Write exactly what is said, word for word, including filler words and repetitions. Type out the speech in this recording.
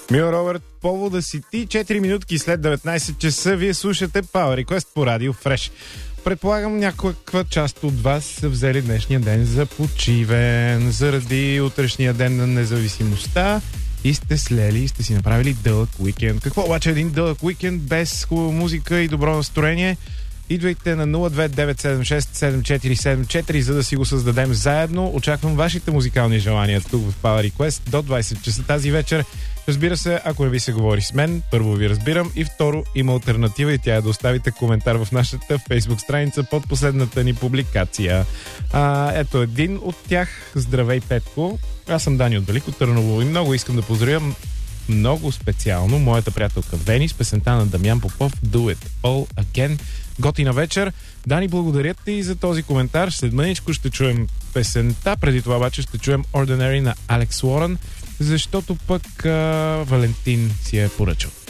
Мил Робърт, повода си ти, четири минутки след деветнайсет часа, вие слушате Power Request по Радио Фреш. Предполагам, някаква част от вас са взели днешния ден за почивен, заради утрешния ден на независимостта и сте слели и сте си направили дълъг уикенд. Какво обаче е един дълъг уикенд без хубава музика и добро настроение? Идвайте на нула две девет седем шест седем четири седем четири, за да си го създадем заедно. Очаквам вашите музикални желания тук в Power Request до двайсет часа тази вечер. Разбира се, ако не ви се говори с мен, първо ви разбирам и второ има алтернатива и тя е да оставите коментар в нашата Facebook страница под последната ни публикация. А, ето един от тях. Здравей, Петко! Аз съм Дани от Велико Търново и много искам да поздравя много специално моята приятелка Вени с песента на Дамян Попов Do It All Again. Готина вечер. Дани, благодаря ти за този коментар. След мъничко ще чуем песента. Преди това обаче ще чуем Ordinary на Алекс Уорън, защото пък а, Валентин си е поръчал.